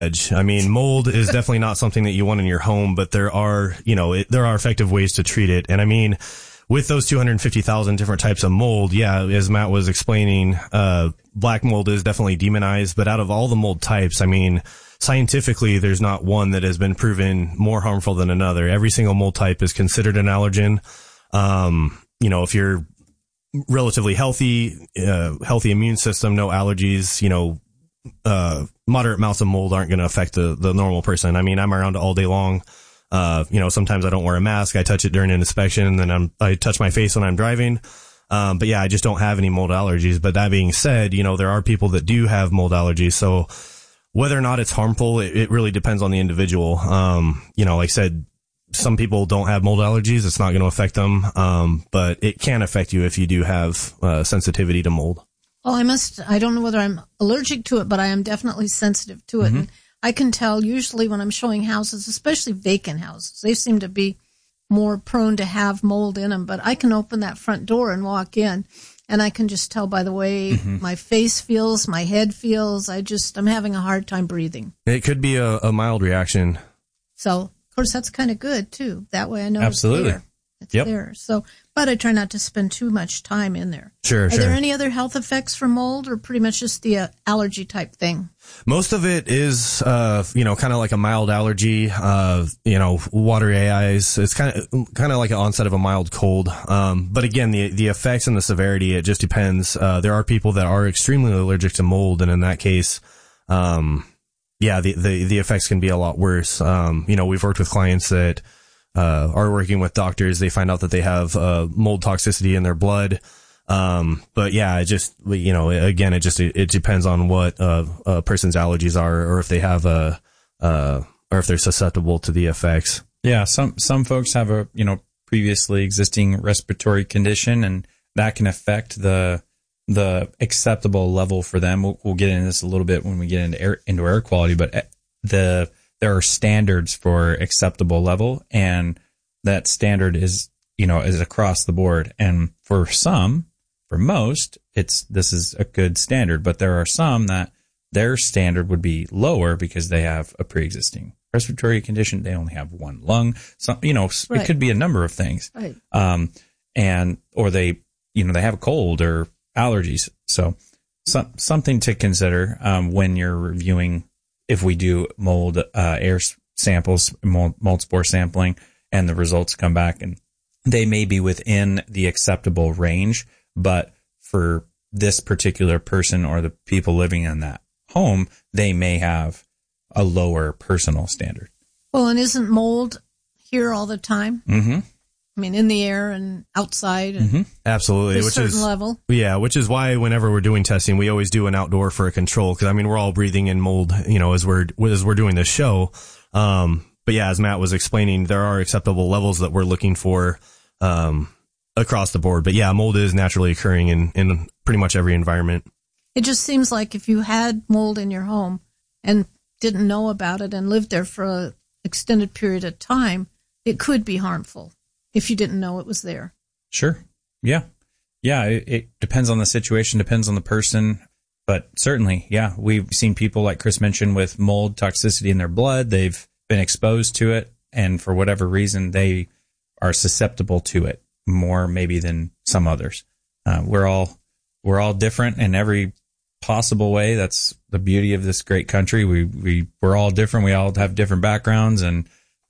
I mean, mold is definitely not something that you want in your home, but there are effective ways to treat it. And I mean, with those 250,000 different types of mold, yeah, as Matt was explaining, black mold is definitely demonized, but out of all the mold types, I mean, scientifically, there's not one that has been proven more harmful than another. Every single mold type is considered an allergen. If you're relatively healthy immune system, no allergies, moderate amounts of mold aren't going to affect the normal person. I mean, I'm around all day long. Sometimes I don't wear a mask. I touch it during an inspection, and then I touch my face when I'm driving. But yeah, I just don't have any mold allergies. But that being said, there are people that do have mold allergies. So whether or not it's harmful, it really depends on the individual. Like I said, some people don't have mold allergies. It's not going to affect them. But it can affect you if you do have sensitivity to mold. Well, I don't know whether I'm allergic to it, but I am definitely sensitive to it. Mm-hmm. And I can tell usually when I'm showing houses, especially vacant houses, they seem to be more prone to have mold in them. But I can open that front door and walk in, and I can just tell by the way my face feels, my head feels. I'm having a hard time breathing. It could be a mild reaction. So, of course, that's kind of good, too. That way I know Absolutely. It's there. It's there. So, but I try not to spend too much time in there. Sure. Are there any other health effects from mold, or pretty much just the allergy type thing? Most of it is, kind of like a mild allergy, watery eyes. It's kind of like an onset of a mild cold. But again, the effects and the severity, it just depends. There are people that are extremely allergic to mold, and in that case, the effects can be a lot worse. We've worked with clients that are working with doctors. They find out that they have mold toxicity in their blood. But yeah, it just, it depends on what a person's allergies are, or if they have or if they're susceptible to the effects. Yeah, some folks have a previously existing respiratory condition, and that can affect the acceptable level for them. We'll get into this a little bit when we get into indoor air quality, but there are standards for acceptable level, and that standard is across the board. And for most, this is a good standard, but there are some that their standard would be lower because they have a pre-existing respiratory condition. They only have one lung. So, It could be a number of things. Right. Or they have a cold or allergies. So something to consider, when you're reviewing. If we do mold air samples, mold spore sampling, and the results come back, and they may be within the acceptable range, but for this particular person or the people living in that home, they may have a lower personal standard. Well, and isn't mold here all the time? Mm-hmm. I mean, in the air and outside. And Absolutely. To a certain level. Yeah, which is why whenever we're doing testing, we always do an outdoor for a control. Because, we're all breathing in mold, as we're doing this show. But yeah, as Matt was explaining, there are acceptable levels that we're looking for across the board. But yeah, mold is naturally occurring in pretty much every environment. It just seems like if you had mold in your home and didn't know about it and lived there for an extended period of time, it could be harmful if you didn't know it was there. Sure. Yeah. Yeah. It depends on the situation, depends on the person. But certainly, yeah, we've seen people, like Chris mentioned, with mold toxicity in their blood. They've been exposed to it, and for whatever reason, they are susceptible to it more maybe than some others. We're all different in every possible way. That's the beauty of this great country. We're all different. We all have different backgrounds, and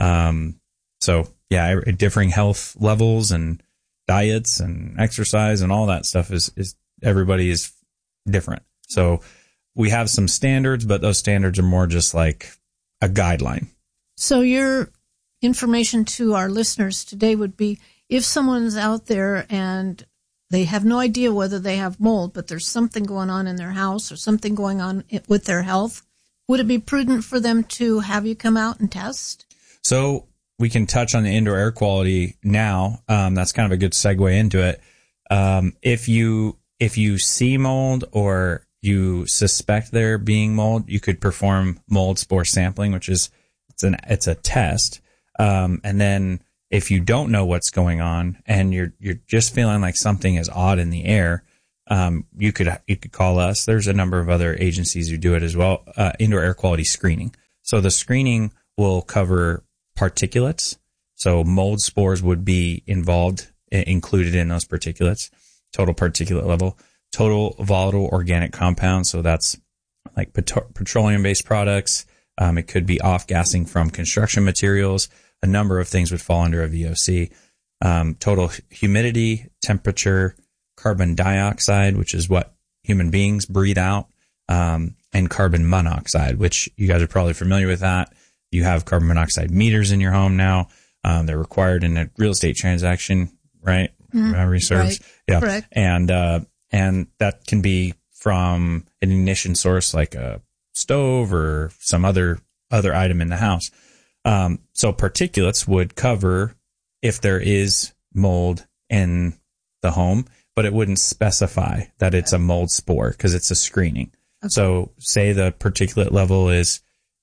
so yeah, differing health levels and diets and exercise and all that stuff is everybody is different. So we have some standards, but those standards are more just like a guideline. So your information to our listeners today would be, if someone's out there and they have no idea whether they have mold, but there's something going on in their house or something going on with their health, would it be prudent for them to have you come out and test? So we can touch on the indoor air quality now. That's kind of a good segue into it. If you see mold or you suspect there being mold, you could perform mold spore sampling, which is it's a test. And then if you don't know what's going on and you're just feeling like something is odd in the air, you could call us. There's a number of other agencies who do it as well. Indoor air quality screening. So the screening will cover particulates. So mold spores would be included in those particulates, total particulate level, total volatile organic compounds. So that's like petroleum-based products. It could be off-gassing from construction materials. A number of things would fall under a VOC. Total humidity, temperature, carbon dioxide, which is what human beings breathe out, and carbon monoxide, which you guys are probably familiar with that. You have carbon monoxide meters in your home now. They're required in a real estate transaction, right? Memory serves. Right. Yeah. Correct. And that can be from an ignition source like a stove or some other item in the house. So particulates would cover if there is mold in the home, but it wouldn't specify that it's a mold spore because it's a screening. Okay. So say the particulate level is,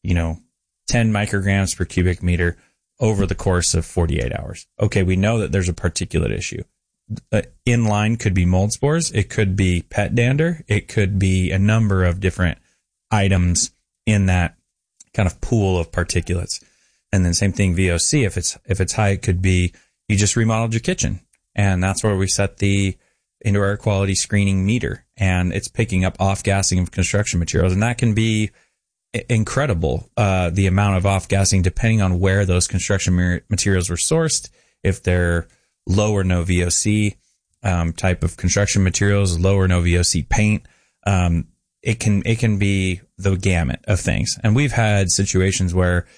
10 micrograms per cubic meter over the course of 48 hours. Okay, we know that there's a particulate issue. Inline could be mold spores. It could be pet dander. It could be a number of different items in that kind of pool of particulates. And then same thing, VOC. If it's high, it could be you just remodeled your kitchen, and that's where we set the indoor air quality screening meter, and it's picking up off-gassing of construction materials, and that can be incredible. The amount of off-gassing, depending on where those construction materials were sourced, if they're low or no VOC type of construction materials, low or no VOC paint, it can be the gamut of things. And we've had situations where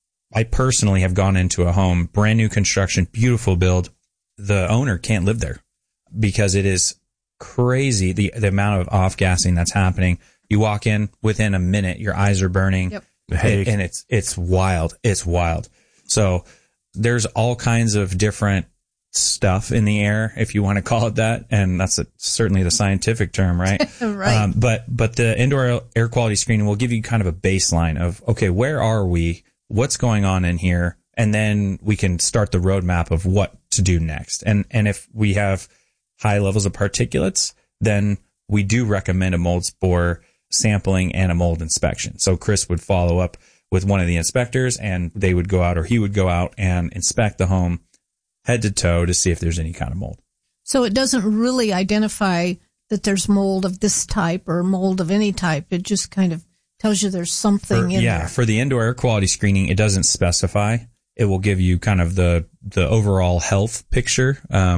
I personally have gone into a home, brand new construction, beautiful build. The owner can't live there because it is crazy the amount of off-gassing that's happening. You walk in, within a minute, your eyes are burning. Yep. And it's wild. It's wild. So there's all kinds of different stuff in the air, if you want to call it that. And that's certainly the scientific term, right? Right. But the indoor air quality screening will give you kind of a baseline of, okay, where are we? What's going on in here? And then we can start the roadmap of what to do next. And if we have high levels of particulates, then we do recommend a mold spore sampling and a mold inspection. So Chris would follow up with one of the inspectors, and they would go out, or he would go out and inspect the home head to toe to see if there's any kind of mold. So it doesn't really identify that there's mold of this type or mold of any type. It just kind of tells you there's something in there. Yeah, for the indoor air quality screening, it doesn't specify. It will give you kind of the overall health picture.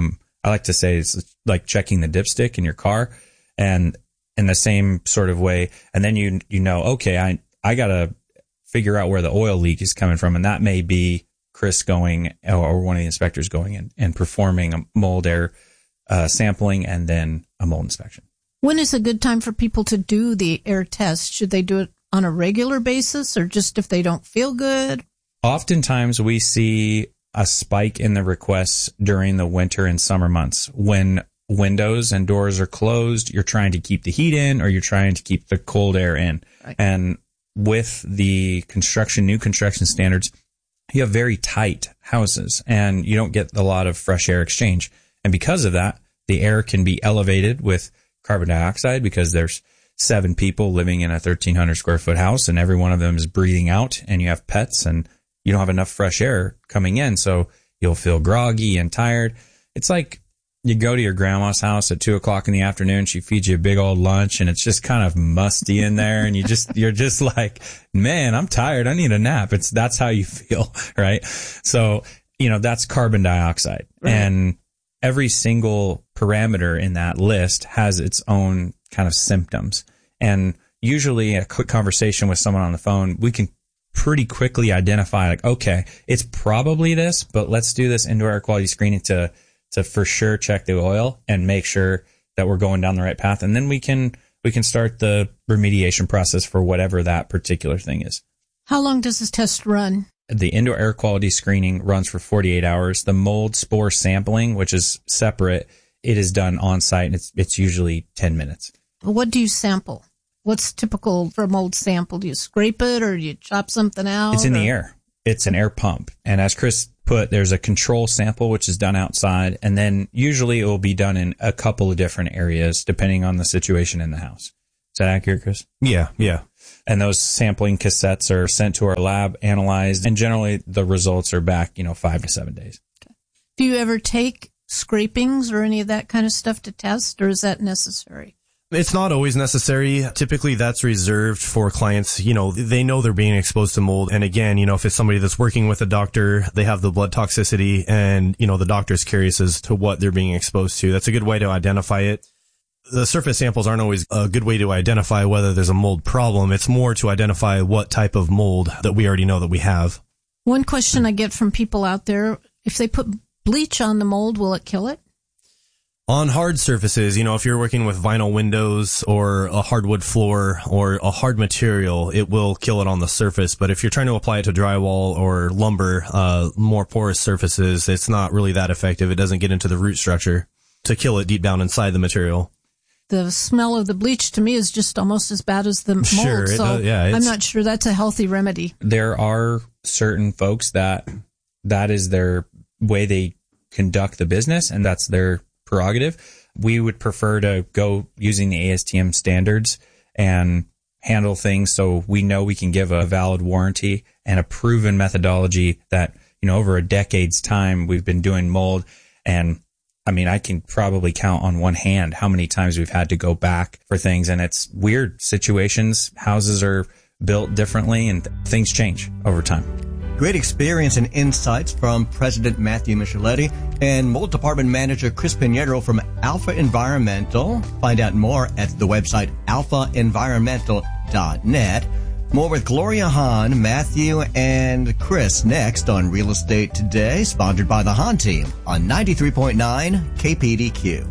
I like to say it's like checking the dipstick in your car, and in the same sort of way. And then you know, okay, I got to figure out where the oil leak is coming from. And that may be Chris going, or one of the inspectors going in and performing a mold air sampling and then a mold inspection. When is a good time for people to do the air test? Should they do it on a regular basis or just if they don't feel good? Oftentimes we see a spike in the requests during the winter and summer months when windows and doors are closed. You're trying to keep the heat in, or you're trying to keep the cold air in. Right. And with the new construction standards, you have very tight houses and you don't get a lot of fresh air exchange. And because of that, the air can be elevated with carbon dioxide because there's 7 people living in a 1,300 square foot house and every one of them is breathing out, and you have pets and you don't have enough fresh air coming in. So you'll feel groggy and tired. It's like you go to your grandma's house at 2:00 in the afternoon. She feeds you a big old lunch and it's just kind of musty in there. And you're just like, man, I'm tired. I need a nap. That's how you feel. Right. So, that's carbon dioxide. Right. And every single parameter in that list has its own kind of symptoms. And usually a quick conversation with someone on the phone, we can pretty quickly identify like, okay, it's probably this, but let's do this indoor air quality screening to for sure check the oil and make sure that we're going down the right path. And then we can start the remediation process for whatever that particular thing is. How long does this test run? The indoor air quality screening runs for 48 hours. The mold spore sampling, which is separate, it is done on site, and it's usually 10 minutes. What do you sample? What's typical for a mold sample? Do you scrape it or do you chop something out? It's in the air. It's an air pump. And as Chris put, there's a control sample, which is done outside. And then usually it will be done in a couple of different areas, depending on the situation in the house. Is that accurate, Chris? Yeah. And those sampling cassettes are sent to our lab, analyzed, and generally the results are back, 5 to 7 days. Okay. Do you ever take scrapings or any of that kind of stuff to test, or is that necessary? It's not always necessary. Typically that's reserved for clients, they know they're being exposed to mold. And again, if it's somebody that's working with a doctor, they have the blood toxicity and, the doctor's curious as to what they're being exposed to. That's a good way to identify it. The surface samples aren't always a good way to identify whether there's a mold problem. It's more to identify what type of mold that we already know that we have. One question I get from people out there, if they put bleach on the mold, will it kill it? On hard surfaces, if you're working with vinyl windows or a hardwood floor or a hard material, it will kill it on the surface. But if you're trying to apply it to drywall or lumber, more porous surfaces, it's not really that effective. It doesn't get into the root structure to kill it deep down inside the material. The smell of the bleach to me is just almost as bad as the mold. Sure, so I'm not sure that's a healthy remedy. There are certain folks that is their way they conduct the business, and that's their prerogative. We would prefer to go using the ASTM standards and handle things so we know we can give a valid warranty and a proven methodology that, over a decade's time we've been doing mold. And I can probably count on one hand how many times we've had to go back for things, and it's weird situations. Houses are built differently and things change over time. Great experience and insights from President Matthew Micheletti and Mold Department Manager Chris Pinheiro from Alpha Environmental. Find out more at the website alphaenvironmental.net. More with Gloria Hahn, Matthew, and Chris next on Real Estate Today, sponsored by the Hahn Team on 93.9 KPDQ.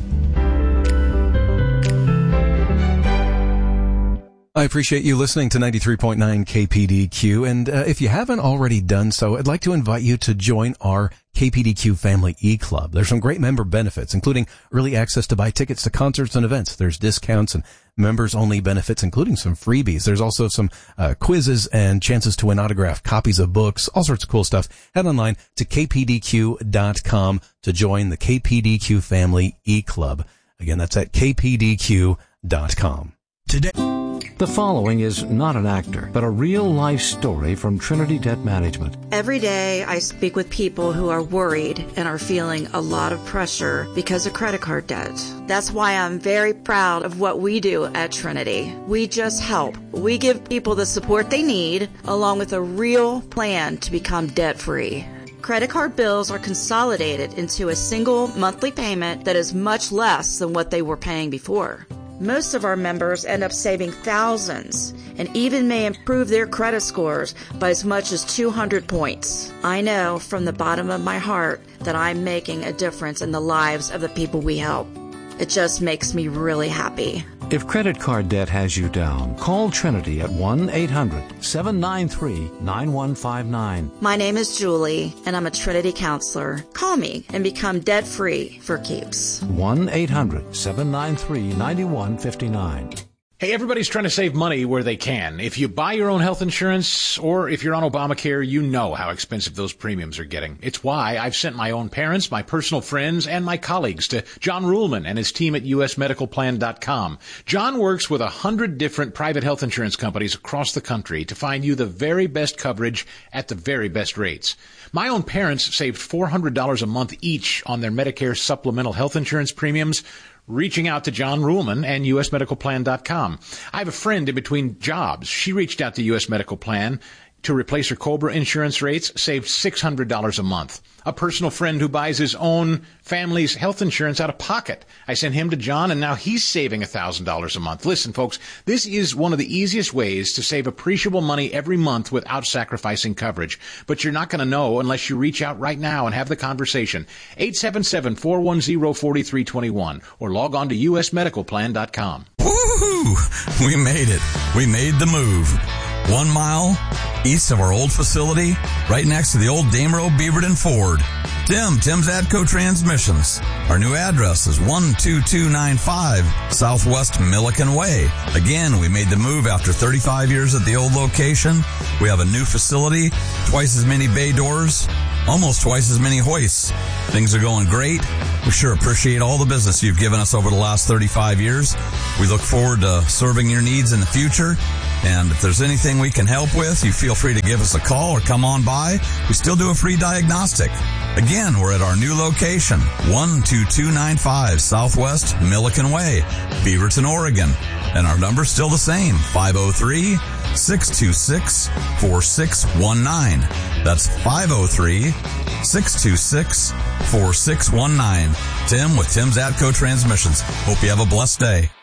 I appreciate you listening to 93.9 KPDQ, and if you haven't already done so, I'd like to invite you to join our KPDQ Family E-Club. There's some great member benefits, including early access to buy tickets to concerts and events. There's discounts and members-only benefits, including some freebies. There's also some quizzes and chances to win autographed copies of books, all sorts of cool stuff. Head online to kpdq.com to join the KPDQ Family E-Club. Again, that's at kpdq.com. Today, the following is not an actor, but a real-life story from Trinity Debt Management. Every day I speak with people who are worried and are feeling a lot of pressure because of credit card debt. That's why I'm very proud of what we do at Trinity. We just help. We give people the support they need, along with a real plan to become debt-free. Credit card bills are consolidated into a single monthly payment that is much less than what they were paying before. Most of our members end up saving thousands and even may improve their credit scores by as much as 200 points. I know from the bottom of my heart that I'm making a difference in the lives of the people we help. It just makes me really happy. If credit card debt has you down, call Trinity at 1-800-793-9159. My name is Julie, and I'm a Trinity counselor. Call me and become debt-free for keeps. 1-800-793-9159. Hey, everybody's trying to save money where they can. If you buy your own health insurance or if you're on Obamacare, you know how expensive those premiums are getting. It's why I've sent my own parents, my personal friends, and my colleagues to John Ruhlman and his team at usmedicalplan.com. John works with 100 different private health insurance companies across the country to find you the very best coverage at the very best rates. My own parents saved $400 a month each on their Medicare supplemental health insurance premiums, reaching out to John Ruhlman and usmedicalplan.com. I have a friend in between jobs. She reached out to US Medical Plan to replace her COBRA insurance rates, saved $600 a month. A personal friend who buys his own family's health insurance out of pocket. I sent him to John, and now he's saving $1,000 a month. Listen, folks, this is one of the easiest ways to save appreciable money every month without sacrificing coverage. But you're not going to know unless you reach out right now and have the conversation. 877-410-4321 or log on to usmedicalplan.com. Woohoo! We made it. We made the move. 1 mile east of our old facility, right next to the old Damerow Beaverton Ford. Tim's Adco Transmissions. Our new address is 12295 Southwest Milliken Way. Again, we made the move after 35 years at the old location. We have a new facility, twice as many bay doors, almost twice as many hoists. Things are going great. We sure appreciate all the business you've given us over the last 35 years. We look forward to serving your needs in the future. And if there's anything we can help with, you feel free to give us a call or come on by. We still do a free diagnostic. Again, we're at our new location, 12295 Southwest Milliken Way, Beaverton, Oregon. And our number's still the same, 503-626-4619. That's 503-626-4619. Tim with Tim's Atco Transmissions. Hope you have a blessed day.